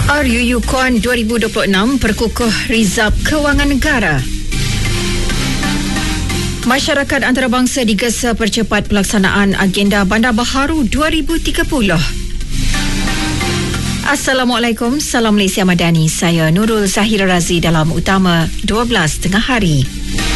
RUU KUAN 2026 perkukuh Rizab Kewangan Negara. Masyarakat antarabangsa digesa percepat pelaksanaan agenda Bandar Baharu 2030. Assalamualaikum, salam Malaysia Madani. Saya Nurul Zahira Razi dalam Utama 12 tengah hari.